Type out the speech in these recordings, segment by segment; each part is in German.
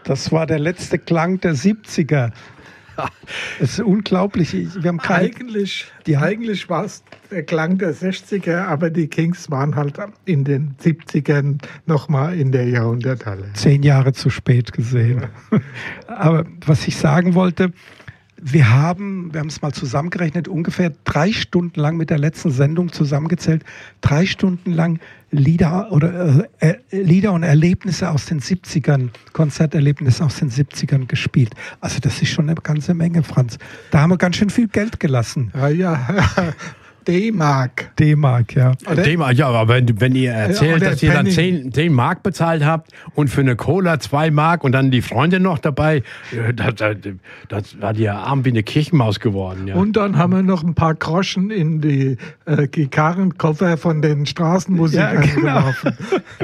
Das war der letzte Klang der 70er. Es ist unglaublich. Wir haben Eigentlich war es der Klang der 60er, aber die Kings waren halt in den 70ern nochmal in der Jahrhunderthalle. 10 Jahre zu spät gesehen. Aber was ich sagen wollte, wir haben es mal zusammengerechnet, ungefähr 3 Stunden lang mit der letzten Sendung zusammengezählt, 3 Stunden lang Lieder und Erlebnisse aus den 70ern, Konzerterlebnisse aus den 70ern gespielt. Also das ist schon eine ganze Menge, Franz. Da haben wir ganz schön viel Geld gelassen. Ja. D-Mark, ja. D-Mark, ja, aber wenn ihr erzählt, dass ihr dann 10 Mark bezahlt habt und für eine Cola 2 Mark und dann die Freunde noch dabei, das war die arm wie eine Kirchenmaus geworden. Ja. Und dann haben wir noch ein paar Groschen in die Gitarrenkoffer von den Straßenmusikern geworfen.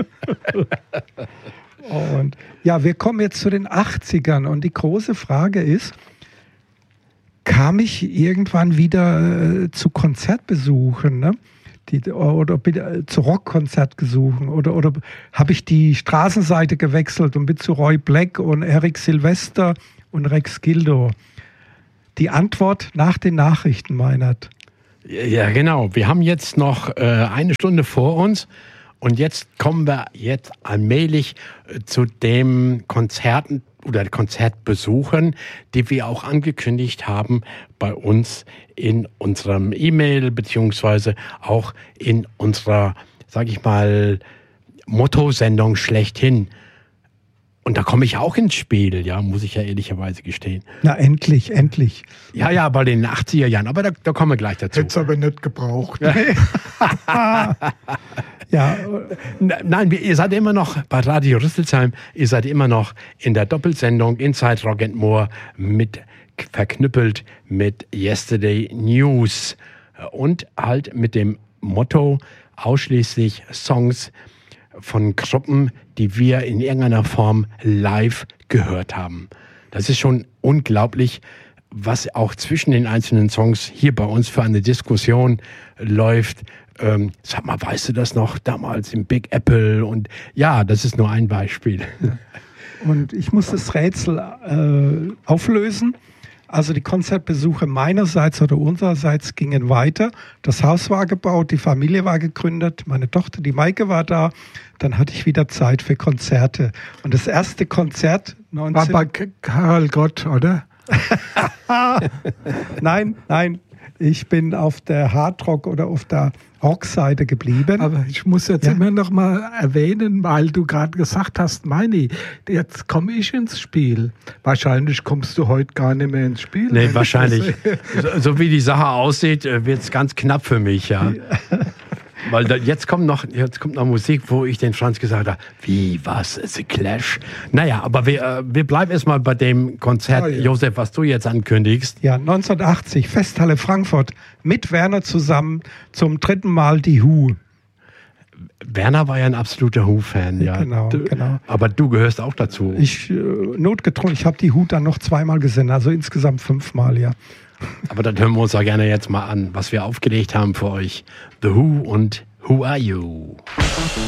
Und ja, wir kommen jetzt zu den 80ern und die große Frage ist, kam ich irgendwann wieder zu Konzertbesuchen, ne? Oder zu Rockkonzertbesuchen oder habe ich die Straßenseite gewechselt und bin zu Roy Black und Eric Silvester und Rex Gildo? Die Antwort nach den Nachrichten, Meinert. Ja, genau. Wir haben jetzt noch 1 Stunde vor uns und jetzt kommen wir allmählich zu dem Konzerten oder Konzertbesuchen, die wir auch angekündigt haben bei uns in unserem E-Mail beziehungsweise auch in unserer, sage ich mal, Motto-Sendung schlechthin. Und da komme ich auch ins Spiel, ja, muss ich ja ehrlicherweise gestehen. Na, endlich. Ja, bei den 80er Jahren, aber da kommen wir gleich dazu. Hätt's aber nicht gebraucht. Ja. Nein, ihr seid immer noch bei Radio Rüsselsheim, ihr seid immer noch in der Doppelsendung Inside Rock and More verknüppelt mit Yesterday News und halt mit dem Motto ausschließlich Songs von Gruppen, die wir in irgendeiner Form live gehört haben. Das ist schon unglaublich, was auch zwischen den einzelnen Songs hier bei uns für eine Diskussion läuft. Sag mal, weißt du das noch? Damals im Big Apple und ja, das ist nur ein Beispiel. Und ich muss das Rätsel auflösen. Also die Konzertbesuche meinerseits oder unsererseits gingen weiter. Das Haus war gebaut, die Familie war gegründet, meine Tochter, die Maike, war da. Dann hatte ich wieder Zeit für Konzerte. Und das erste Konzert... War bei Karl Gott, oder? Nein. Ich bin auf der Hardrock oder auf der Rockseite geblieben. Aber ich muss jetzt immer noch mal erwähnen, weil du gerade gesagt hast, Meini, jetzt komme ich ins Spiel. Wahrscheinlich kommst du heute gar nicht mehr ins Spiel. Nee, wahrscheinlich. So wie die Sache aussieht, wird es ganz knapp für mich, ja. Weil jetzt kommt noch Musik, wo ich den Franz gesagt habe, wie, was, The Clash? Naja, aber wir bleiben erstmal bei dem Konzert, Josef, was du jetzt ankündigst. Ja, 1980, Festhalle Frankfurt, mit Werner zusammen zum 3. Mal die Who. Werner war ja ein absoluter Who-Fan, ja. Genau. Aber du gehörst auch dazu. Ich notgedrungen, ich habe die Who dann noch 2-mal gesehen, also insgesamt 5-mal, ja. Aber dann hören wir uns ja gerne jetzt mal an, was wir aufgelegt haben für euch. The Who und Who Are You?